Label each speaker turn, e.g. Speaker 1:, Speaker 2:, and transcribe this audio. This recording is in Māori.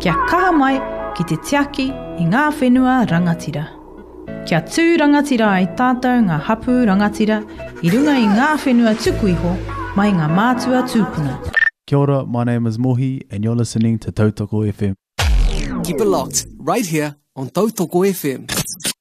Speaker 1: Kia kaha mai ki te tiaki i ngā whenua rangatira. Kia tū rangatira ai tātou ngā hapu rangatira i runga i ngā whenua tuku iho mai ngā mātua tūpuna.
Speaker 2: Kia ora, my name is Mohi and you're listening to Tautoko FM.
Speaker 3: Keep it locked right here on Tautoko FM.